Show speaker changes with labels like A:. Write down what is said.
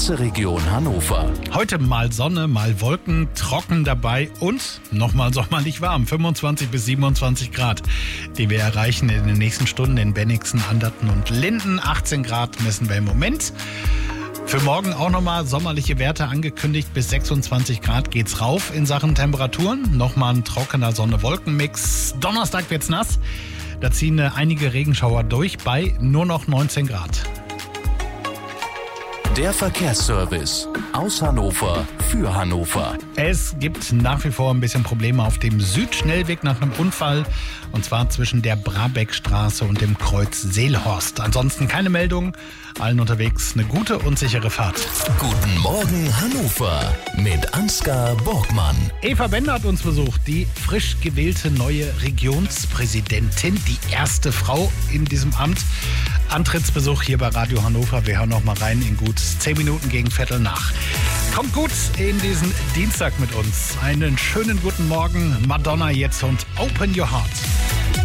A: ganze Region Hannover.
B: Heute mal Sonne, mal Wolken, trocken dabei und nochmal sommerlich warm. 25 bis 27 Grad, die wir erreichen in den nächsten Stunden in Bennigsen, Anderten und Linden. 18 Grad messen wir im Moment. Für morgen auch nochmal sommerliche Werte angekündigt. Bis 26 Grad geht's rauf in Sachen Temperaturen. Nochmal ein trockener Sonne-Wolken-Mix. Donnerstag wird's nass. Da ziehen einige Regenschauer durch bei nur noch 19 Grad.
A: Der Verkehrsservice aus Hannover für Hannover.
B: Es gibt nach wie vor ein bisschen Probleme auf dem Südschnellweg nach einem Unfall. Und zwar zwischen der Brabeckstraße und dem Kreuz Seelhorst. Ansonsten keine Meldung. Allen unterwegs eine gute und sichere Fahrt.
A: Guten Morgen Hannover mit Ansgar Borgmann.
B: Eva Bender hat uns besucht, die frisch gewählte neue Regionspräsidentin, die erste Frau in diesem Amt. Antrittsbesuch hier bei Radio Hannover. Wir hören noch mal rein in gut 10 Minuten gegen Viertel nach. Kommt gut in diesen Dienstag mit uns. Einen schönen guten Morgen. Madonna jetzt und Open Your Heart.